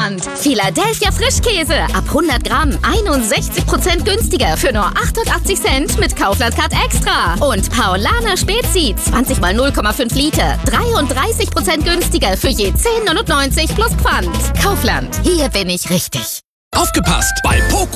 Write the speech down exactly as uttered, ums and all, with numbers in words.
Kaufland. Philadelphia Frischkäse ab hundert Gramm einundsechzig Prozent günstiger für nur achtundachtzig Cent mit Kaufland Card Extra. Und Paulaner Spezi zwanzig mal null Komma fünf Liter dreiunddreißig Prozent günstiger für je zehn Komma neunundneunzig plus Pfand. Kaufland, hier bin ich richtig. Aufgepasst! Bei Poco